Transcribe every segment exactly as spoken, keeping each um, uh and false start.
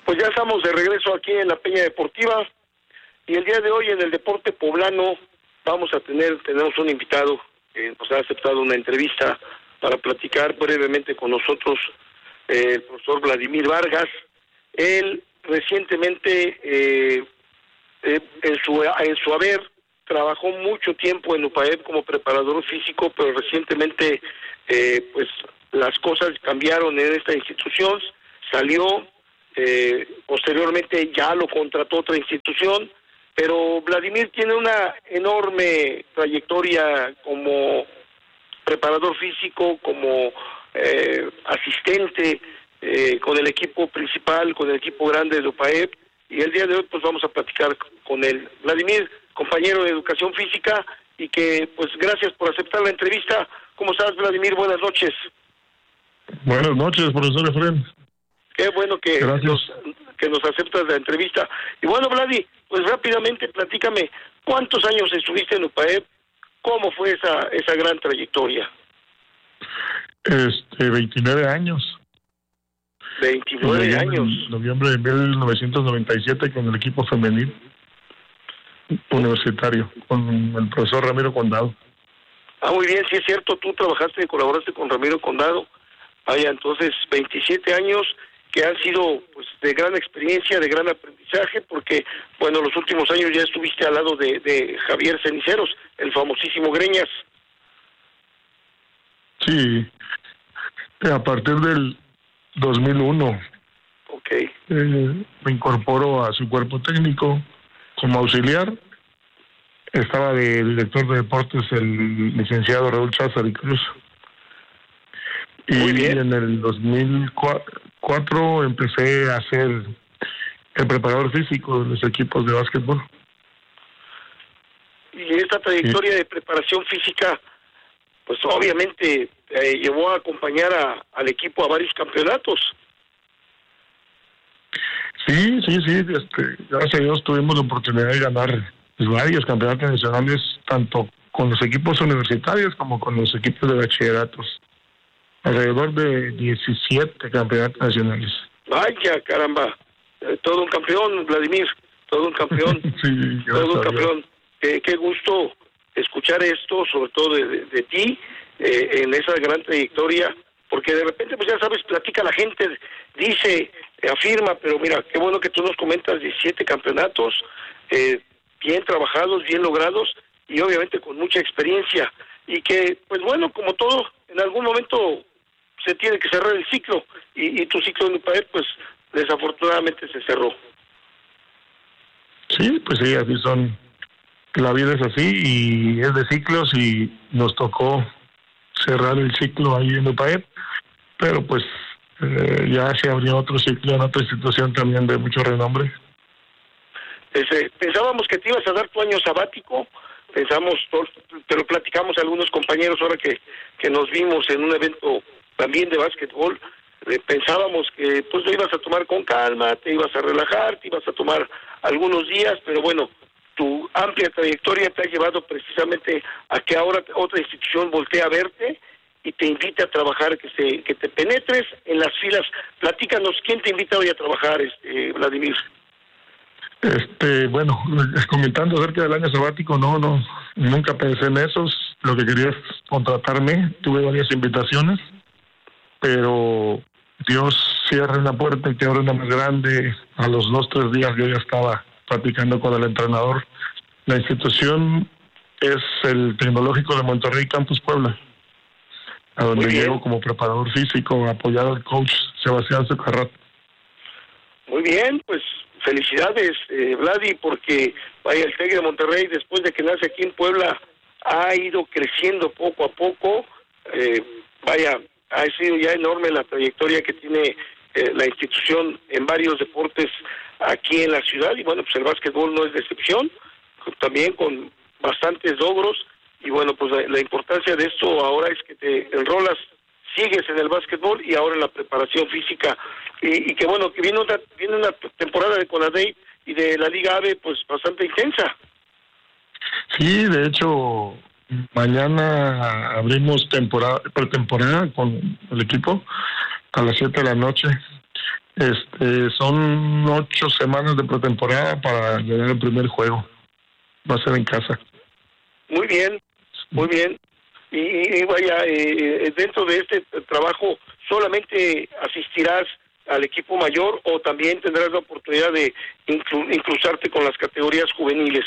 Pues ya estamos de regreso aquí en la Peña Deportiva y el día de hoy en el Deporte Poblano vamos a tener, tenemos un invitado que nos ha aceptado una entrevista para platicar brevemente con nosotros, eh, el profesor Vladimir Vargas. Él recientemente, eh, eh, en su en su haber, trabajó mucho tiempo en UPAEP como preparador físico, pero recientemente eh, pues las cosas cambiaron en esta institución, salió, eh, posteriormente ya lo contrató otra institución, pero Vladimir tiene una enorme trayectoria como preparador físico, como eh, asistente eh, con el equipo principal, con el equipo grande de UPAEP, y el día de hoy pues vamos a platicar con él. Vladimir, compañero de educación física, y que pues gracias por aceptar la entrevista. ¿Cómo estás, Vladimir? Buenas noches. Buenas noches, profesor Efren. Qué bueno que nos, que nos aceptas la entrevista. Y bueno, Vladi, pues rápidamente platícame, ¿cuántos años estuviste en UPAEP? ¿Cómo fue esa esa gran trayectoria? Este, veintinueve años. veintinueve años. En noviembre de mil novecientos noventa y siete con el equipo femenil universitario, con el profesor Ramiro Condado. Ah, muy bien, sí es cierto, tú trabajaste y colaboraste con Ramiro Condado. Vaya, entonces, veintisiete años que han sido pues de gran experiencia, de gran aprendizaje, porque, bueno, los últimos años ya estuviste al lado de, de Javier Ceniceros, el famosísimo Greñas. Sí, a partir del dos mil uno okay. eh, me incorporo a su cuerpo técnico como auxiliar. Estaba de director de deportes el licenciado Raúl Cházar y Cruz. Y en el dos mil cuatro empecé a ser el preparador físico de los equipos de básquetbol. Y esta trayectoria sí. de preparación física, pues obviamente eh, llevó a acompañar a, al equipo a varios campeonatos. Sí, sí, sí. Este, gracias a Dios tuvimos la oportunidad de ganar pues, varios campeonatos nacionales, tanto con los equipos universitarios como con los equipos de bachilleratos. Alrededor de diecisiete campeonatos nacionales. Vaya, caramba. Eh, todo un campeón, Vladimir. Todo un campeón. Sí, todo un campeón. Qué, qué gusto escuchar esto, sobre todo de, de, de ti, eh, en esa gran trayectoria, porque de repente, pues ya sabes, platica la gente, dice, eh, afirma, pero mira, qué bueno que tú nos comentas diecisiete campeonatos, eh, bien trabajados, bien logrados, y obviamente con mucha experiencia, y que, pues bueno, como todo, en algún momento se tiene que cerrar el ciclo, y, y tu ciclo en UPAEP, pues desafortunadamente se cerró. Sí, pues sí, así son. La vida es así y es de ciclos y nos tocó cerrar el ciclo ahí en UPAEP, pero pues eh, ya se abrió otro ciclo en otra institución también de mucho renombre. Ese, pensábamos que te ibas a dar tu año sabático, pensamos, te lo platicamos a algunos compañeros ahora que, que nos vimos en un evento también de básquetbol, eh, pensábamos que pues lo ibas a tomar con calma, te ibas a relajar, te ibas a tomar algunos días, pero bueno, tu amplia trayectoria te ha llevado precisamente a que ahora otra institución voltee a verte y te invite a trabajar, que se que te penetres en las filas. Platícanos, ¿quién te invita hoy a trabajar, este, Vladimir? Este, bueno, comentando acerca del año sabático, no, no, nunca pensé en eso. Lo que quería es contratarme. Tuve varias invitaciones, pero Dios cierra una puerta y te abre una más grande. A los dos, tres días yo ya estaba platicando con el entrenador. La institución es el Tecnológico de Monterrey Campus Puebla, a donde llego como preparador físico, apoyado al coach Sebastián Zucarrat. Muy bien, pues felicidades, eh, Vladi, porque vaya, el Tec de Monterrey, después de que nace aquí en Puebla, ha ido creciendo poco a poco. Eh, vaya, ha sido ya enorme la trayectoria que tiene eh, la institución en varios deportes aquí en la ciudad, y bueno, pues el básquetbol no es de excepción, también con bastantes logros, y bueno, pues la, la importancia de esto ahora es que te enrolas, sigues en el básquetbol y ahora en la preparación física, y, y que bueno, que viene una, viene una temporada de CONADEIP y de la Liga AVE pues bastante intensa. Sí, de hecho, mañana abrimos temporada pretemporada con el equipo a las siete de la noche. Este, son ocho semanas de pretemporada para llegar al primer juego. Va a ser en casa. Muy bien, muy bien. Y, y vaya, eh, dentro de este trabajo, ¿solamente asistirás al equipo mayor o también tendrás la oportunidad de inclu- inclusarte con las categorías juveniles?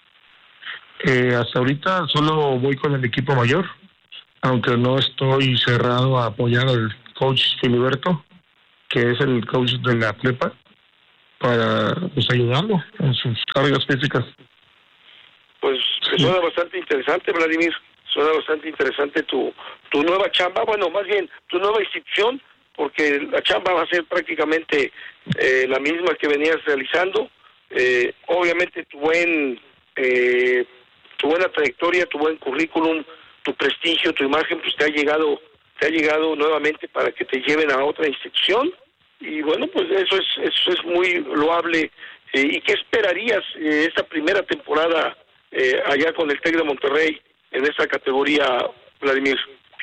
Eh, hasta ahorita solo voy con el equipo mayor, aunque no estoy cerrado a apoyar al coach Filiberto, que es el coach de la prepa, para pues, ayudarlo en sus cargas físicas. Pues Sí. suena bastante interesante, Vladimir. Suena bastante interesante tu, tu nueva chamba, bueno, más bien tu nueva institución, porque la chamba va a ser prácticamente eh, la misma que venías realizando. Eh, obviamente tu buen, eh, tu buena trayectoria, tu buen currículum, tu prestigio, tu imagen, pues te ha llegado, te ha llegado nuevamente para que te lleven a otra institución. Y bueno, pues eso es, eso es muy loable. Eh, ¿Y qué esperarías eh, esta primera temporada eh, allá con el TEC de Monterrey en esa categoría, Vladimir?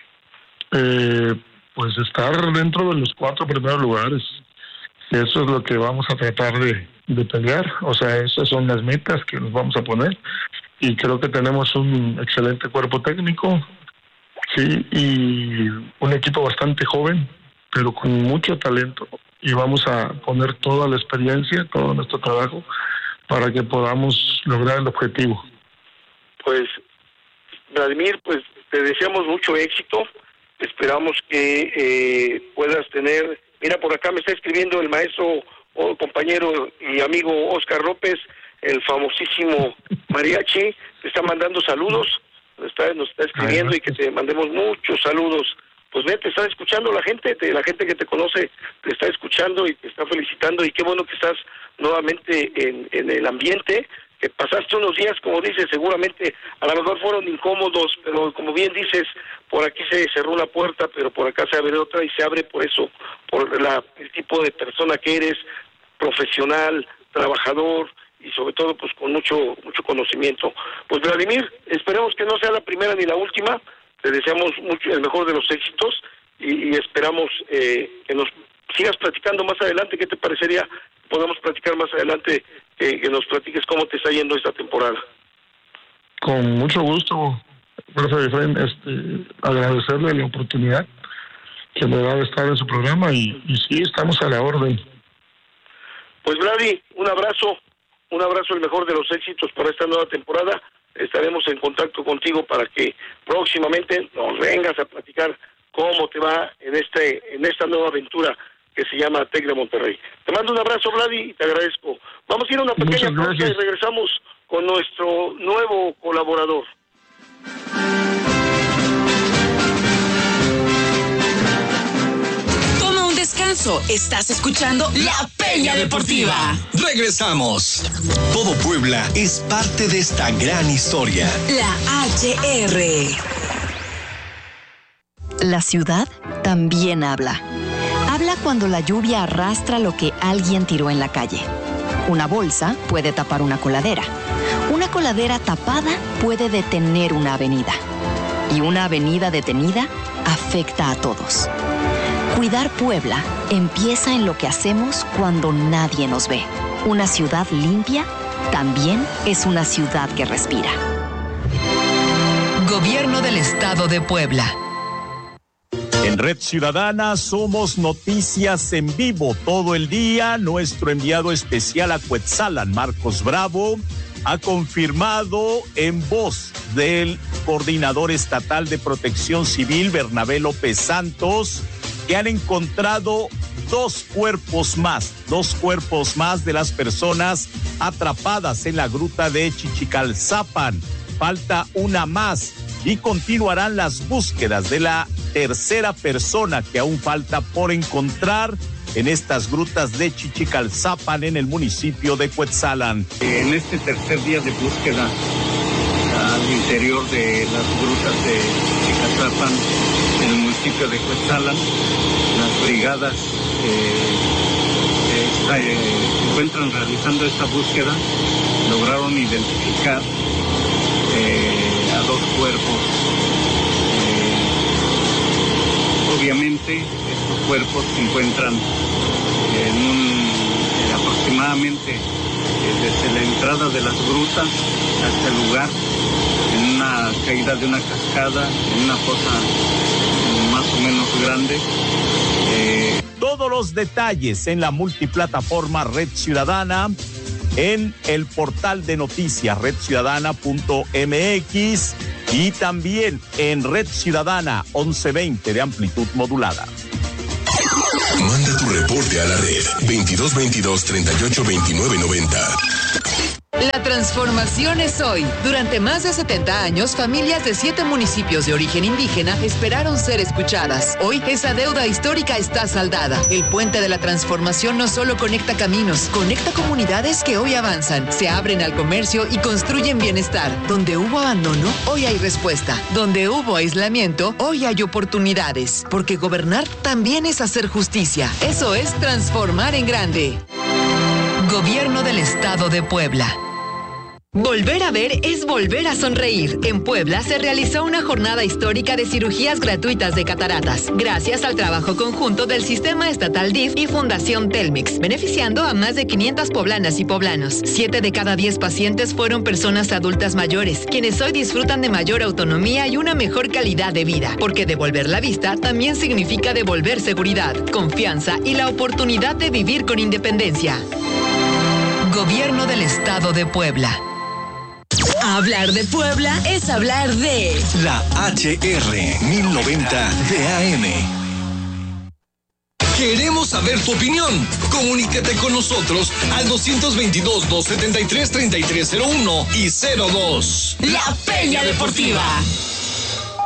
Eh, pues estar dentro de los cuatro primeros lugares. Eso es lo que vamos a tratar de, de pelear. O sea, esas son las metas que nos vamos a poner. Y creo que tenemos un excelente cuerpo técnico, sí, y un equipo bastante joven, pero con mucho talento. Y vamos a poner toda la experiencia, todo nuestro trabajo, para que podamos lograr el objetivo. Pues, Vladimir, pues te deseamos mucho éxito. Esperamos que eh, puedas tener... Mira, por acá me está escribiendo el maestro o compañero y amigo Oscar López, el famosísimo mariachi, te está mandando saludos, nos está, nos está escribiendo y que te mandemos muchos saludos. Pues ve, te está escuchando la gente, te, la gente que te conoce te está escuchando y te está felicitando, y qué bueno que estás nuevamente en, en el ambiente, que pasaste unos días, como dices, seguramente a lo mejor fueron incómodos, pero como bien dices, por aquí se cerró una puerta, pero por acá se abre otra, y se abre por eso, por la, el tipo de persona que eres, profesional, trabajador, y sobre todo pues con mucho mucho conocimiento. Pues Vladimir, esperemos que no sea la primera ni la última, te deseamos mucho el mejor de los éxitos, y, y esperamos eh, que nos sigas platicando más adelante. ¿Qué te parecería? Podemos platicar más adelante, eh, que nos platiques cómo te está yendo esta temporada. Con mucho gusto, profe Efraín, este, agradecerle la oportunidad que me da de estar en su programa, y, y sí, estamos a la orden. Pues Vladi, un abrazo, un abrazo, el mejor de los éxitos para esta nueva temporada. Estaremos en contacto contigo para que próximamente nos vengas a platicar cómo te va en este en esta nueva aventura que se llama TEC de Monterrey. Te mando un abrazo, Vladi, y te agradezco. Vamos a ir a una pequeña pausa y regresamos con nuestro nuevo colaborador. Toma un descanso. Estás escuchando La Peña Deportiva. Regresamos. Todo Puebla es parte de esta gran historia. La H R. La ciudad también habla. Habla cuando la lluvia arrastra lo que alguien tiró en la calle. Una bolsa puede tapar una coladera. Una coladera tapada puede detener una avenida. Y una avenida detenida afecta a todos. Cuidar Puebla empieza en lo que hacemos cuando nadie nos ve. Una ciudad limpia también es una ciudad que respira. Gobierno del Estado de Puebla. En Red Ciudadana somos noticias en vivo todo el día. Nuestro enviado especial a Cuetzalan, Marcos Bravo, ha confirmado en voz del coordinador estatal de Protección Civil, Bernabé López Santos, que han encontrado dos cuerpos más, dos cuerpos más de las personas atrapadas en la gruta de Chichicalzapan. Falta una más y continuarán las búsquedas de la tercera persona que aún falta por encontrar en estas grutas de Chichicalzapan en el municipio de Cuetzalan. En este tercer día de búsqueda al interior de las grutas de Chichicalzapan en el municipio de Cuetzalan, las brigadas eh, está, eh, se encuentran realizando esta búsqueda, lograron identificar eh, a dos cuerpos. Eh, obviamente estos cuerpos se encuentran eh, aproximadamente eh, desde la entrada de las grutas hasta el lugar, en una caída de una cascada, en una fosa más o menos grande. Eh... Todos los detalles en la multiplataforma Red Ciudadana, en el portal de noticias red ciudadana punto m x y también en Red Ciudadana once veinte de amplitud modulada. Manda tu reporte a la red veintidós veintidós treinta y ocho veintinueve noventa. La transformación es hoy. Durante más de setenta años, familias de siete municipios de origen indígena esperaron ser escuchadas. Hoy, esa deuda histórica está saldada. El puente de la transformación no solo conecta caminos, conecta comunidades que hoy avanzan, se abren al comercio y construyen bienestar. Donde hubo abandono, hoy hay respuesta. Donde hubo aislamiento, hoy hay oportunidades. Porque gobernar también es hacer justicia. Eso es transformar en grande. Gobierno del Estado de Puebla. Volver a ver es volver a sonreír. En Puebla se realizó una jornada histórica de cirugías gratuitas de cataratas, gracias al trabajo conjunto del Sistema Estatal D I F y Fundación Telmex, beneficiando a más de quinientas poblanas y poblanos. Siete de cada diez pacientes fueron personas adultas mayores, quienes hoy disfrutan de mayor autonomía y una mejor calidad de vida, porque devolver la vista también significa devolver seguridad, confianza y la oportunidad de vivir con independencia. Gobierno del Estado de Puebla. Hablar de Puebla es hablar de la H R mil noventa de A M. Queremos saber tu opinión. Comunícate con nosotros al dos veintidós, doscientos setenta y tres, treinta y tres cero uno y cero dos. La Peña Deportiva.